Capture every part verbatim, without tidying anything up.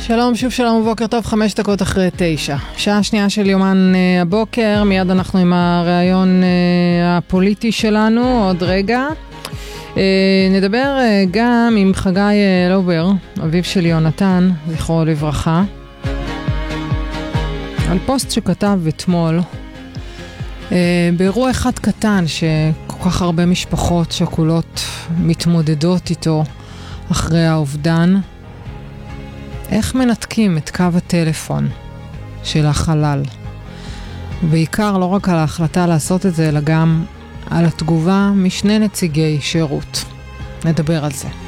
שלום, שוב שלום ובוקר טוב, חמש דקות אחרי תשע. שעה שנייה של יומן uh, הבוקר, מיד אנחנו עם הרעיון uh, הפוליטי שלנו, עוד רגע. Uh, נדבר uh, גם עם חגי uh, לובר, אביו של יונתן, זכרו לברכה, על פוסט שכתב אתמול, uh, באירוע אחד קטן שכל כך הרבה משפחות שכולות מתמודדות איתו אחרי האובדן. איך מנתקים את קו הטלפון של החלל? בעיקר לא רק על ההחלטה לעשות את זה, אלא גם על התגובה משני נציגי שירות. נדבר על זה.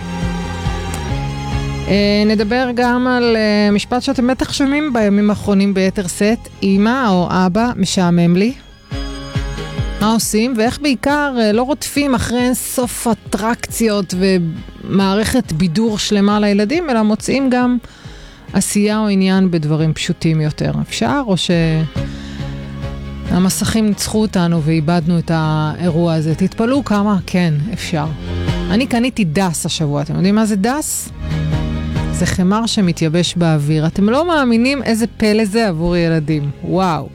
נדבר גם על משפט שאתם בטח שומעים בימים האחרונים ביתר סט. אמא או אבא, משעמם לי. מה עושים? ואיך בעיקר לא רודפים אחרי אין סוף אטרקציות ומערכת בידור שלמה לילדים, אלא מוצאים גם עשייה או עניין בדברים פשוטים יותר. אפשר או שהמסכים ניצחו אותנו ואיבדנו את האירוע הזה? תתפלאו כמה? כן, אפשר. אני קניתי דס השבוע. אתם יודעים מה זה דס? זה חמר שמתייבש באוויר. אתם לא מאמינים איזה פלא זה עבור ילדים. וואו.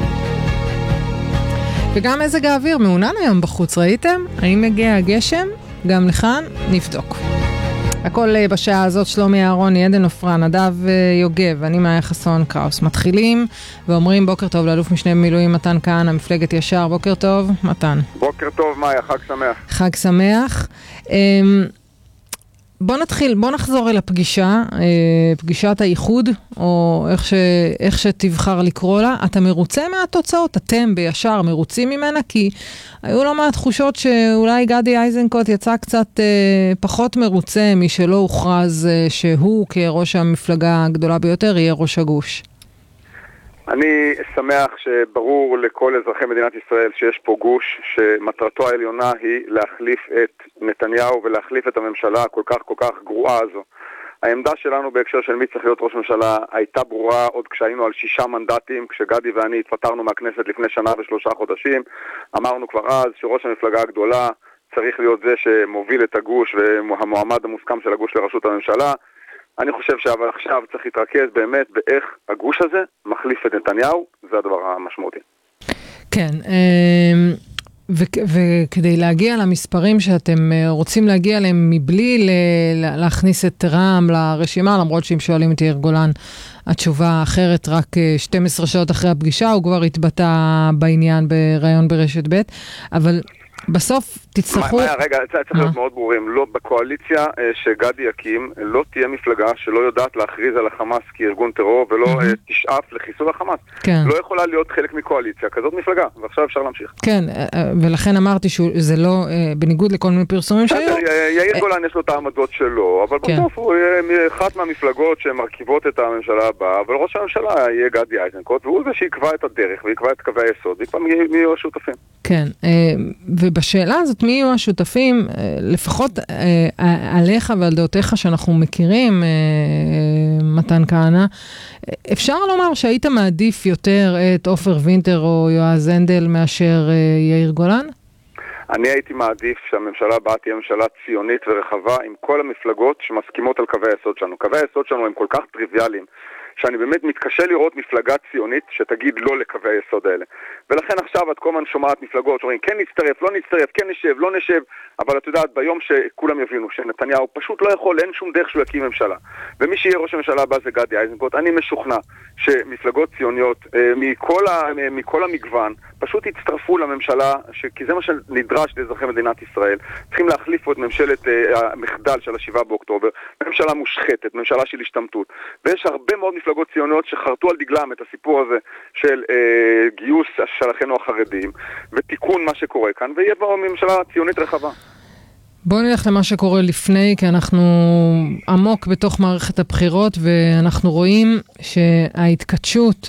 וגם מזג האוויר מעונן היום בחוץ, ראיתם? האם מגיע הגשם? גם לכאן נבדוק. הכל בשעה הזאת, שלומי אהרוני, עדן עופרה, נדב יוגב, אני מאיה חסון קראוס. מתחילים ואומרים בוקר טוב לאלוף משנה במילואים מתן כהנא, מפלגת ישר. בוקר טוב, מתן. בוקר טוב, מאיה, חג שמח. חג שמח. בוא נתחיל, בוא נחזור אל הפגישה, פגישת האיחוד, או איך, ש, איך שתבחר לקרוא לה. אתה מרוצה מהתוצאות? אתם בישר מרוצים ממנה? כי היו לא מהתחושות שאולי גדי איזנקוט יצא קצת אה, פחות מרוצה משלא הוכרז אה, שהוא כראש המפלגה הגדולה ביותר יהיה ראש הגוש. אני שמח שברור לכל אזרחי מדינת ישראל שיש פה גוש שמטרתו העליונה היא להחליף את נתניהו ולהחליף את הממשלה הכל כך כל כך גרועה הזו. העמדה שלנו בהקשר של מי צריך להיות ראש ממשלה הייתה ברורה עוד כשהיינו על שישה מנדטים, כשגדי ואני התפטרנו מהכנסת לפני שנה ושלושה חודשים. אמרנו כבר אז שראש המפלגה הגדולה צריך להיות זה שמוביל את הגוש והמועמד המוסכם של הגוש לראשות הממשלה. אני חושב אבל עכשיו צריך להתרכז באמת באיך הגוש הזה מחליף את נתניהו, זה הדבר המשמעותי. כן, וכדי להגיע למספרים שאתם רוצים להגיע להם מבלי להכניס את רע"מ לרשימה, למרות שאם שואלים את יאיר גולן, התשובה אחרת רק שתים עשרה שעות אחרי הפגישה, הוא כבר התבטא בעניין ברעיון ברשת ב', אבל בסוף תצטרכו... מאיה, רגע, צריך להיות מאוד ברורים. לא, בקואליציה שגדי יקים, לא תהיה מפלגה שלא יודעת להכריז על החמאס כארגון טרור, ולא תשאף לחיסול החמאס. לא יכולה להיות חלק מקואליציה, כזאת מפלגה, ועכשיו אפשר להמשיך. כן, ולכן אמרתי שזה לא, בניגוד לכל מיני פרסומים שהיו... יאיר גולן יש לו את העמדות שלו, אבל בסוף הוא יהיה אחת מהמפלגות שמרכיבות את הממשלה הבאה, אבל ראש הממשלה יהיה גדי איזנקוט, והוא זה שיקבע את הדרך, ויקבע את קווי היסוד, ויקבע מי יהיו השותפים. כן, ובשאלה הזאת מי יהיו השותפים, לפחות עליך ועל דעותיך שאנחנו מכירים, מתן כהנא, אפשר לומר שהיית מעדיף יותר את עופר וינטר או יועז הנדל מאשר יאיר גולן? אני הייתי מעדיף שהממשלה הבאה תהיה ממשלה ציונית ורחבה עם כל המפלגות שמסכימות על קווי היסוד שלנו. קווי היסוד שלנו הם כל כך טריוויאליים, שאני באמת מתקשה לראות מפלגה ציונית שתגיד לא לקווי היסוד האלה. ולכן עכשיו את כל הזמן שומעת מפלגות שאומרים כן נצטרף, לא נצטרף, כן נשב, לא נשב, אבל את יודעת ביום שכולם יבינו שנתניהו פשוט לא יכול, אין שום דרך שהוא יקים ממשלה. ומי שיהיה ראש הממשלה הבא זה גדי איזנקוט. אני משוכנע שמפלגות ציוניות מכל, ה, מכל המגוון פשוט יצטרפו לממשלה, ש... כי זה מה שנדרש לאזרחי מדינת ישראל. צריכים להחליף את ממשלת המחדל של השבעה באוקטובר, ממשלה מושחתת, ממשלה של השתמטות. ויש הרבה מאוד מפלגות ציוניות שחרטו על דגלם את הסיפור הזה של אה, גיוס של אחינו החרדים, ותיקון מה שקורה כאן, ויהיה בו ממשלה ציונית רחבה. בואו נלך למה שקורה לפני, כי אנחנו עמוק בתוך מערכת הבחירות, ואנחנו רואים שההתקדשות